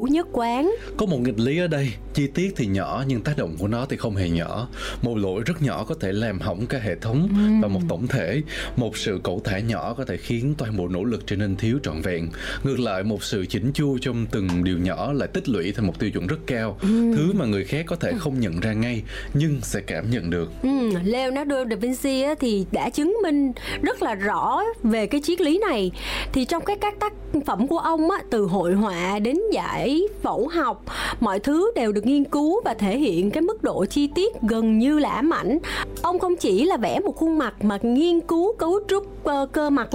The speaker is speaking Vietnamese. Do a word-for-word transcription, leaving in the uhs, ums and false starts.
nhất quán. Có một nghịch lý ở đây, chi tiết thì nhỏ nhưng tác động của nó thì không hề nhỏ. Một lỗi rất nhỏ có thể làm hỏng cả hệ thống uhm. và một tổng thể. Một sự cẩu thả nhỏ có thể khiến toàn bộ nỗ lực trở nên thiếu trọn vẹn. Ngược lại, một sự chỉnh chu trong từng điều nhỏ lại tích lũy thành một tiêu chuẩn rất cao. uhm. Thứ mà người khác có thể không nhận ra ngay nhưng sẽ cảm nhận được. uhm. Leonardo da Vinci thì đã chứng minh rất là rõ về cái triết lý này. Thì trong cái các tác phẩm của ông á, từ hội họa đến giải phẫu học, mọi thứ đều được nghiên cứu và thể hiện cái mức độ chi tiết gần như là ám ảnh. Ông không chỉ là vẽ một khuôn mặt mà nghiên cứu cấu trúc uh, cơ mặt